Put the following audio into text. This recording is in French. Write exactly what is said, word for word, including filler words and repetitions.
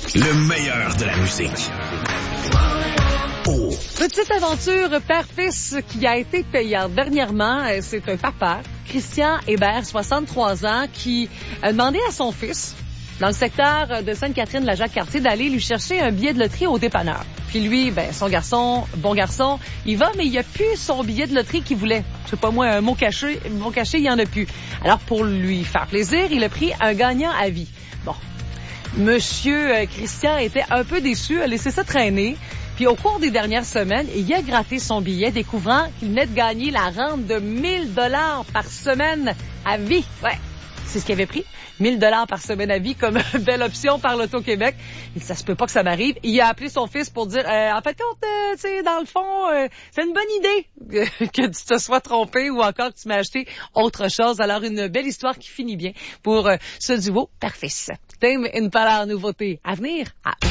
Le meilleur de la musique. Oh. Petite aventure père-fils qui a été payante. Dernièrement, c'est un papa, Christian Hébert, soixante-trois ans, qui a demandé à son fils, dans le secteur de Sainte-Catherine-la-Jacques-Cartier, d'aller lui chercher un billet de loterie au dépanneur. Puis lui, ben, son garçon, bon garçon, il va, mais il n'y a plus son billet de loterie qu'il voulait. Je sais pas moi, un mot caché, un mot caché, il n'y en a plus. Alors, pour lui faire plaisir, il a pris un gagnant à vie. Bon. Monsieur Christian était un peu déçu, a laissé ça traîner. Puis au cours des dernières semaines, il a gratté son billet, découvrant qu'il venait de gagner la rente de mille dollars par semaine à vie. Ouais, c'est ce qu'il avait pris. mille dollars par semaine à vie comme belle option par l'Auto-Québec. Et ça se peut pas que ça m'arrive. Il a appelé son fils pour dire, euh, en fait, compte, euh, tu sais, dans le fond, euh, c'est une bonne idée que tu te sois trompé ou encore que tu m'as acheté autre chose. Alors, une belle histoire qui finit bien pour euh, ce duo père-fils. Tame Impala, nouveauté à venir. Ah.